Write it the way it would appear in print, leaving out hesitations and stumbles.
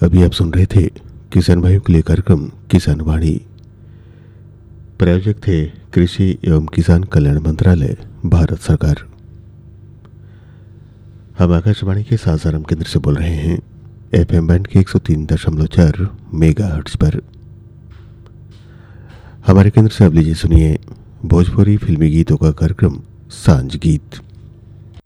अभी आप सुन रहे थे किसान भाइयों के लिए कार्यक्रम किसान वाणी। प्रायोजक थे कृषि एवं किसान कल्याण मंत्रालय, भारत सरकार। हम आकाशवाणी के सासाराम केंद्र से बोल रहे हैं, एफएम बैंड के 103.4 मेगाहर्ट्ज पर। हमारे केंद्र से अब लीजिए सुनिए भोजपुरी फिल्मी गीतों का कार्यक्रम सांझ गीत।